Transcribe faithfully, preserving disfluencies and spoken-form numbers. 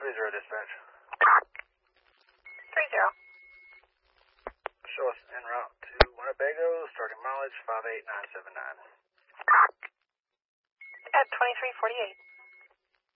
three zero dispatch. three zero. Show us en route to Winnebago, starting mileage five eight nine seven nine. At twenty-three forty-eight.